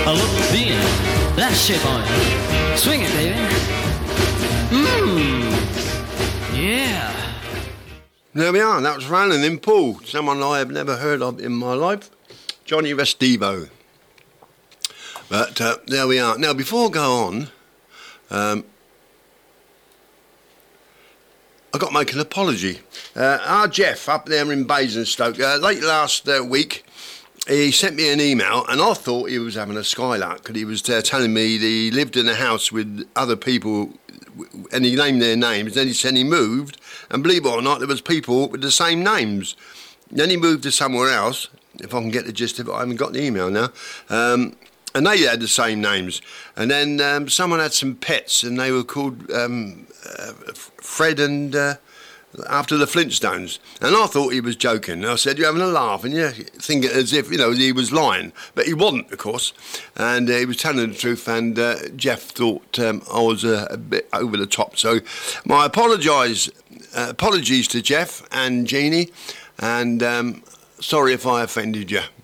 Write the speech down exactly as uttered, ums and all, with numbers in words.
I love the beat. That shit on it. Swing it, baby. Mmm. Yeah. There we are. That was Roland in Paul, someone I have never heard of in my life. Johnny Restivo. But uh, there we are. Now, before I go on, um, I've got to make an apology. Uh, our Jeff up there in Basingstoke, uh, late last uh, week, he sent me an email, and I thought he was having a skylark because he was uh, telling me that he lived in a house with other people, and he named their names. Then he said he moved, and believe it or not, there was people with the same names. Then he moved to somewhere else. If I can get the gist of it, I haven't got the email now. Um, and they had the same names. And then um, someone had some pets, and they were called um, uh, Fred and... Uh, after the Flintstones, and I thought he was joking. I said, "You're having a laugh," and you think it as if, you know, he was lying, but he wasn't, of course, and uh, he was telling the truth. And uh, Jeff thought um, I was uh, a bit over the top. So, my apologise, uh, apologies to Jeff and Jeannie, and um, sorry if I offended you.